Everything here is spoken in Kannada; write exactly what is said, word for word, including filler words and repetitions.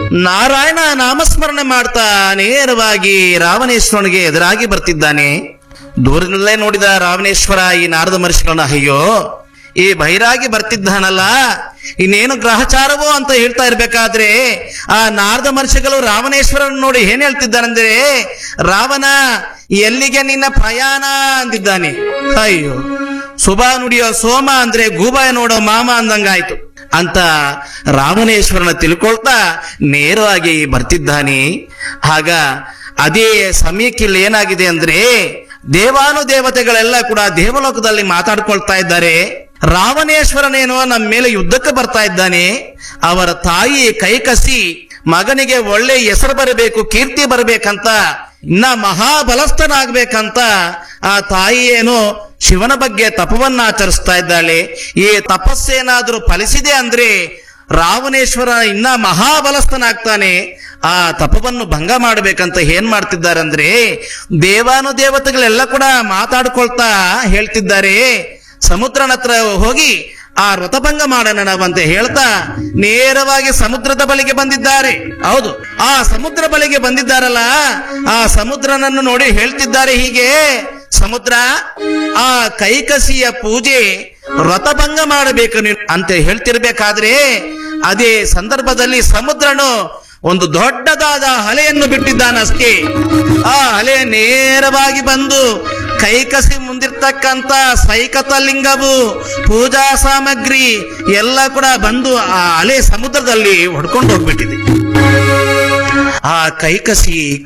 ನಾರಾಯಣ ನಾಮಸ್ಮರಣೆ ಮಾಡ್ತಾ ನೇರವಾಗಿ ರಾವಣೇಶ್ವರನಿಗೆ ಎದುರಾಗಿ ಬರ್ತಿದ್ದಾನೆ. ದೂರದಲ್ಲೇ ನೋಡಿದ ರಾವಣೇಶ್ವರ ಈ ನಾರದ ಮಹರ್ಷಿಗಳನ್ನ, ಅಯ್ಯೋ ಈ ಬೈರಾಗಿ ಬರ್ತಿದ್ದಾನಲ್ಲ, ಇನ್ನೇನು ಗ್ರಹಚಾರವೋ ಅಂತ ಹೇಳ್ತಾ ಇರ್ಬೇಕಾದ್ರೆ ಆ ನಾರದ ಮಹರ್ಷಿಗಳು ರಾವಣೇಶ್ವರನ್ ನೋಡಿ ಏನ್ ಹೇಳ್ತಿದ್ದಾರಂದ್ರೆ, ರಾವಣ ಎಲ್ಲಿಗೆ ನಿನ್ನ ಪ್ರಯಾಣ ಅಂದಿದ್ದಾನೆ. ಅಯ್ಯೋ ಶುಭ ನುಡಿಯೋ ಸೋಮ ಅಂದ್ರೆ ಗೂಬಾಯ ನೋಡೋ ಮಾಮ ಅಂದಂಗಾಯ್ತು ಅಂತ ರಾವಣೇಶ್ವರನ ತಿಳ್ಕೊಳ್ತಾ ನೇರವಾಗಿ ಬರ್ತಿದ್ದಾನೆ. ಆಗ ಅದೇ ಸಮಯಕ್ಕೆ ಇಲ್ಲಿ ಏನಾಗಿದೆ ಅಂದ್ರೆ, ದೇವಾನು ದೇವತೆಗಳೆಲ್ಲ ಕೂಡ ದೇವಲೋಕದಲ್ಲಿ ಮಾತಾಡ್ಕೊಳ್ತಾ ಇದ್ದಾರೆ. ರಾವಣೇಶ್ವರನೇನೋ ನಮ್ಮ ಮೇಲೆ ಯುದ್ಧಕ್ಕೆ ಬರ್ತಾ ಇದ್ದಾನೆ. ಅವರ ತಾಯಿ ಕೈಕಸಿ ಮಗನಿಗೆ ಒಳ್ಳೆ ಹೆಸರು ಬರಬೇಕು, ಕೀರ್ತಿ ಬರಬೇಕಂತ, ಇನ್ನ ಮಹಾಬಲಸ್ಥನಾಗ್ಬೇಕಂತ ಆ ತಾಯಿ ಏನೋ ಶಿವನ ಬಗ್ಗೆ ತಪವನ್ನ ಆಚರಿಸ್ತಾ ಇದ್ದಾಳೆ. ಈ ತಪಸ್ಸೇನಾದ್ರೂ ಫಲಿಸಿದೆ ಅಂದ್ರೆ ರಾವಣೇಶ್ವರ ಇನ್ನ ಮಹಾಬಲಸ್ಥನಾಗ್ತಾನೆ. ಆ ತಪವನ್ನು ಭಂಗ ಮಾಡಬೇಕಂತ ಏನ್ ಮಾಡ್ತಿದ್ದಾರೆ ಅಂದ್ರೆ, ದೇವಾನು ದೇವತೆಗಳೆಲ್ಲ ಕೂಡ ಮಾತಾಡ್ಕೊಳ್ತಾ ಹೇಳ್ತಿದ್ದಾರೆ, ಸಮುದ್ರನ ಹತ್ರ ಹೋಗಿ ಆ ವ್ರತಭಂಗ ಮಾಡೋಣ ನಾವಂತ ಹೇಳ್ತಾ ನೇರವಾಗಿ ಸಮುದ್ರದ ಬಳಿಗೆ ಬಂದಿದ್ದಾರೆ. ಹೌದು, ಆ ಸಮುದ್ರ ಬಳಿಗೆ ಬಂದಿದ್ದಾರಲ್ಲ, ಆ ಸಮುದ್ರನನ್ನು ನೋಡಿ ಹೇಳ್ತಿದ್ದಾರೆ ಹೀಗೆ, ಸಮುದ್ರ ಆ ಕೈಕಸಿಯ ಪೂಜೆ ವ್ರತಭಂಗ ಮಾಡಬೇಕು ನೀನು ಅಂತ ಹೇಳ್ತಿರ್ಬೇಕಾದ್ರೆ ಅದೇ ಸಂದರ್ಭದಲ್ಲಿ ಸಮುದ್ರನು ಒಂದು ದೊಡ್ಡದಾದ ಅಲೆಯನ್ನು ಬಿಟ್ಟಿದ್ದಾನಷ್ಟೇ. ಆ ಅಲೆ ನೇರವಾಗಿ ಬಂದು ಕೈಕಸಿ ಮುಂದಿರ್ತಕ್ಕಂಥ ಸೈಕತ ಲಿಂಗವು ಪೂಜಾ ಸಾಮಗ್ರಿ ಎಲ್ಲ ಕೂಡ ಬಂದು ಆ ಅಲೆ ಸಮುದ್ರದಲ್ಲಿ ಹೊಡ್ಕೊಂಡು ಹೋಗ್ಬಿಟ್ಟಿದೆ. ಆ ಕೈಕಸಿ